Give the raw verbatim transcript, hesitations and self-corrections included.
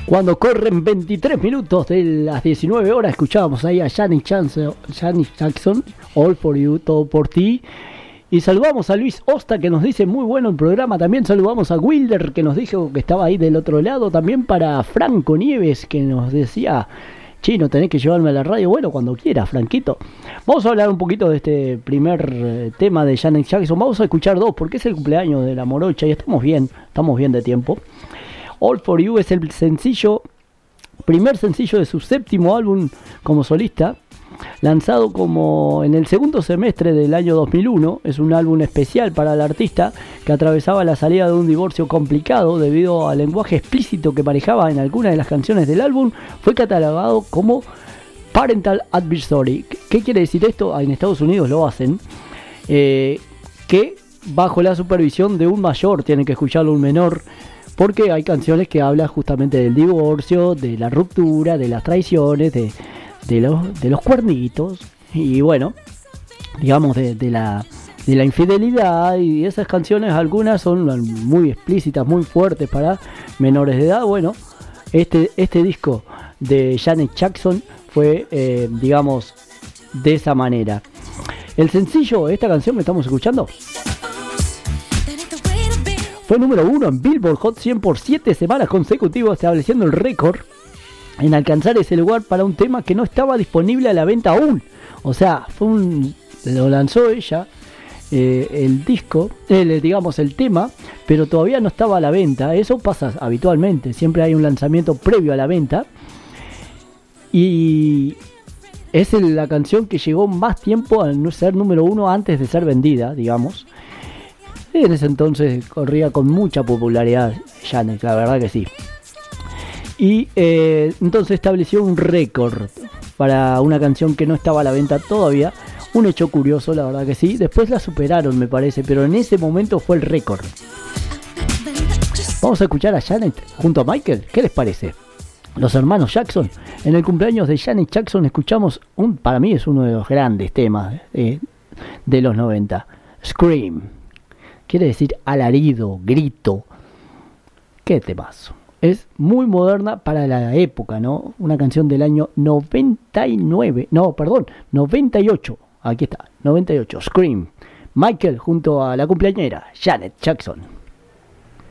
Cuando corren veintitrés minutos de las diecinueve horas, escuchábamos ahí a Janet Jackson, Janet Jackson, All For You, todo por ti. Y saludamos a Luis Osta, que nos dice muy bueno el programa. También saludamos a Wilder, que nos dijo que estaba ahí del otro lado. También para Franco Nieves, que nos decía: Chino, tenés que llevarme a la radio. Bueno, cuando quieras, Franquito. Vamos a hablar un poquito de este primer eh, tema de Janet Jackson. Vamos a escuchar dos, porque es el cumpleaños de la morocha y estamos bien, estamos bien de tiempo. All For You es el sencillo, primer sencillo de su séptimo álbum como solista, lanzado como en el segundo semestre del año dos mil uno. Es un álbum especial para el artista que atravesaba la salida de un divorcio complicado debido al lenguaje explícito que manejaba en algunas de las canciones del álbum. Fue catalogado como Parental Advisory. ¿Qué quiere decir esto? En Estados Unidos lo hacen, eh, que bajo la supervisión de un mayor tiene que escucharlo un menor, porque hay canciones que hablan justamente del divorcio, de la ruptura, de las traiciones, de, de, los, de los cuernitos y bueno, digamos de, de, la, de la infidelidad. Y esas canciones, algunas son muy explícitas, muy fuertes para menores de edad. Bueno, este, este disco de Janet Jackson fue, eh, digamos, de esa manera. El sencillo, esta canción que estamos escuchando, fue número uno en Billboard Hot cien por siete semanas consecutivas, estableciendo el récord en alcanzar ese lugar para un tema que no estaba disponible a la venta aún. O sea, fue un, lo lanzó ella, eh, el disco, eh, digamos el tema, pero todavía no estaba a la venta. Eso pasa habitualmente, siempre hay un lanzamiento previo a la venta. Y es la canción que llegó más tiempo a ser número uno antes de ser vendida, digamos. En ese entonces corría con mucha popularidad Janet, la verdad que sí. Y eh, entonces estableció un récord para una canción que no estaba a la venta todavía. Un hecho curioso, la verdad que sí. Después la superaron, me parece, pero en ese momento fue el récord. Vamos a escuchar a Janet junto a Michael. ¿Qué les parece? Los hermanos Jackson. En el cumpleaños de Janet Jackson escuchamos, un, para mí es uno de los grandes temas eh, de los noventa. Scream. Quiere decir alarido, grito. ¿Qué temazo? Es muy moderna para la época, ¿no? Una canción del año noventa y nueve. No, perdón, noventa y ocho. Aquí está, noventa y ocho. Scream. Michael junto a la cumpleañera Janet Jackson.